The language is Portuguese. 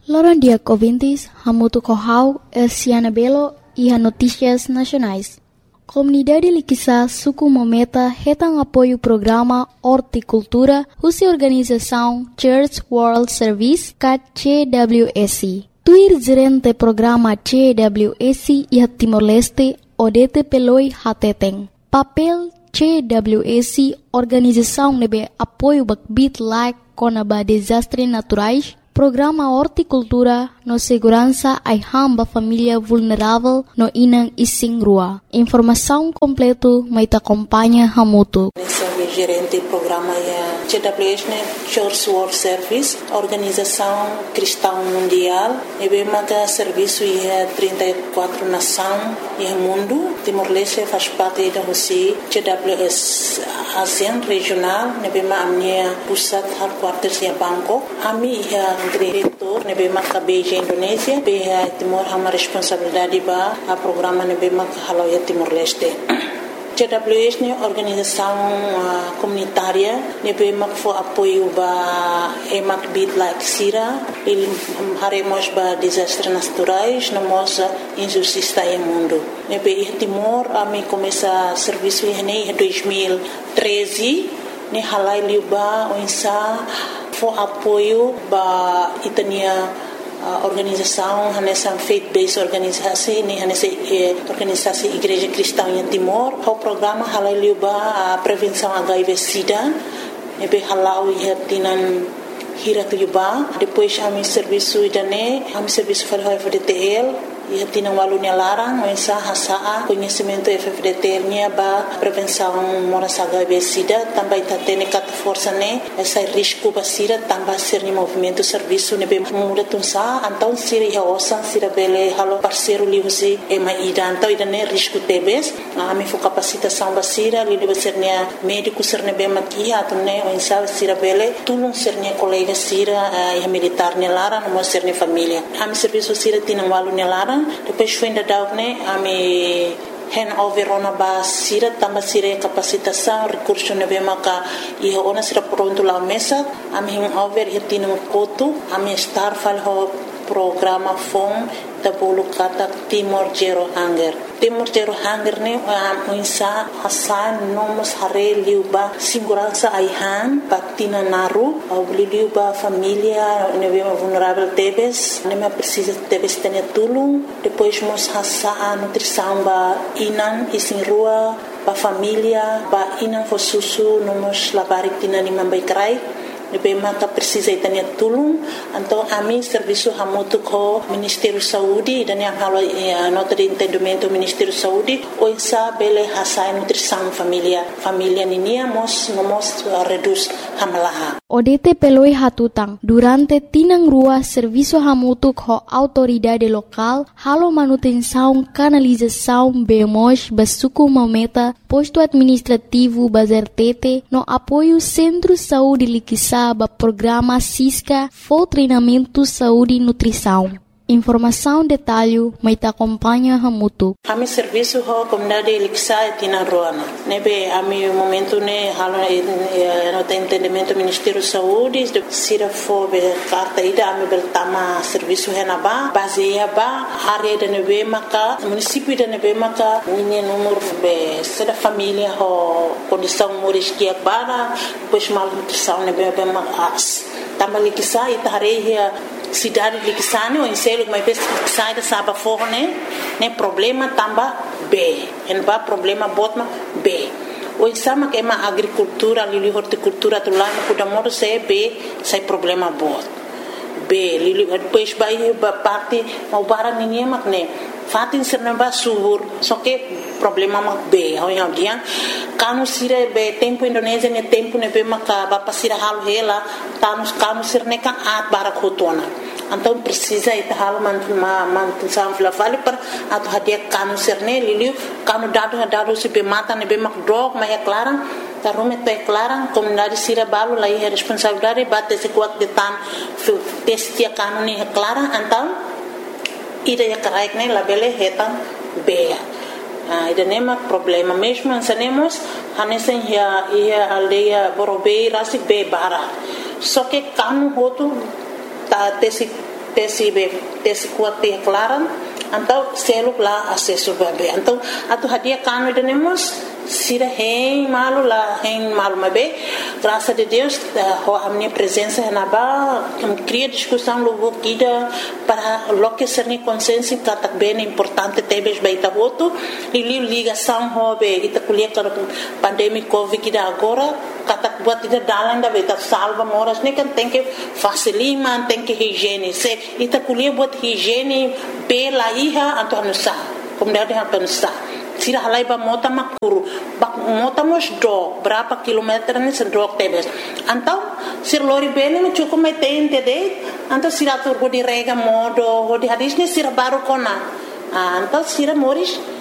Loran dia ouvintes, Hamutu Kohau, Elciana Belo e a Notícias Nacionais. Comunidade Liquissa Suku Mometa retang apoio programa Horticultura, Husi Organização Church World Service, CWSC. Tuir gerente programa CWSC e Timor-Leste, Odete Peloi Hateteng. Papel CWSC, organização nebe apoio bakbit like konaba desastre naturais, programa Horticultura no segurança ai hamba família vulnerável no inang ising rua. Informação completo mai ta acompanha Hamutu. Gerente programa é CWS, Church World Service, Organização Cristã Mundial, e bem maga serviço é 34 nações e mundo. Timor-Leste faz parte da Rússia, CWS ASEAN regional, e bem maga minha pusat headquarters é Bangkok. Ami é diretor, e bem maga Beijing Indonésia, bem Timor hama responsabilidade ba a programa e bem maga halau é Timor-Leste. CWS é organização comunitária, nebe for apoio ba emak bit like sira, ele haremos ba desastres naturais, namos injustiça em mundo. Nebe Timor ami começa serviço em 2013, ne halai liuba onsa for apoio ba itania organização nessa faith-based organisasi ni nessa organisasi Igreja Cristã em Timor. O programa halal liuba a prevenção HIV/SIDA, nebe halau ihatinan hirat liuba. Depois ami serviço idane, ami serviço para FDTL. E tinha walunya larang, mensa hasaa conhecimento FFDT nya ba prevenção moras HIV/SIDA, também tatene kat força ne essa risco basira também ser ni movimento serviço ne be muda tunsa então sira ya osan sira bele halo parceiro liusi e maida então idane risco tebes ami fo capacitação basira li deve ser ne médico ser ne be makia atune mensa sira bele tulung ser ne colega sira e militar ne larang mo ser ne família ami serviço sira tinha walunya larang. Depois foi ainda dar ami handover ona ba sira tamba sira capacitação recurso ne be maka e ona sira pronto lá mesa ami handover hitin koto ami star fal ho programa fon da bolu kata Timor Zero Hunger. Timor Zero Hunger ne muinsa hasan nomos hare liuba segurança aihan patina naru au liuba família ne be vulnerável tebes ne me precisa tebes tene tulung depois mos hasa nutrição ba inan isin rua ba família ba inan fo susu nomos labarik tina ni mambai krai nebe maka precisa itania tulung então ami serviço hamutu ko Ministério Saúde dan yang halo nota de entendimento Ministério Saúde o isa bele hasa nutrição família ninia mos reduz hamalaha. Odete peloi hatutang durante tinang rua serviço hamutu ko autoridade local halo manutenção canalização bemos basuku mometa posto administrativo bazertete no apoio Centro Saúde Liquissa ba programa SISCA for treinamento saúde e nutrição. Informação detalhe mai ta acompanha Hamutu. Ami serviço ho comunidade Liquissa tina roana. Nebe ami momento ne halo no entendimento Ministério Saúde sira fo be carta ida ami beltama serviço henaba baseia ba área de nebe maka município de nebe maka ninha número be sira família ho condição moris que bara depois mal nutrição nebe be mas tamba Liquissa itareia cidade de Liquissane ou em selo mas sai da saba forne né problema tamba B en ba problema botma B o sama que ma agricultura lili horticultura tu lá no kudamoro se B sai problema bot B lili depois vai ba parte mau barang ninguém mak ne fatin serna ba subur só que problema mak B ao yang dia kanu sire be tempo Indonésia ne tempo ne be maka ba pasira halu hela kanu sirne kan at barakotona então precisa ita halu mantunsam flavali per atau hadia kanu sirne liliu kanu dado se be mata ne be mak drog ma é clara tarume to é clara comunidade sira balu lá é responsabilidade bate se kuat de tan testia kanu ne é clara então ida ya karaik ne labele hetan bea ida nema problema mesmo ansanemos hanesen ia aldeia borobei rasik be bara só que kanu hotu ta tesi tesi kuat te klaran então selo lá acesso bebê então atu hadia kami tenemos sira hein malu mabe graças a Deus a minha presença na ba cria discussão logo kida para lo que ser ni consciência que bem importante tebes baita voto e ligação hobe ita kuliah para pandemia covid kida agora kata buat ida dalan da beta salva moras ne kan tem que facilima tem que higiene se ita kuliah buat higiene pela iha atau nusa como deve atau nusa sira halai ba mota makuru ba mota mos do berapa kilometer ni sedok tebes antau sir lori bene me cukup me tente de antau sira tur go di rega modo go di hadis ni sira baru kona antau sira moris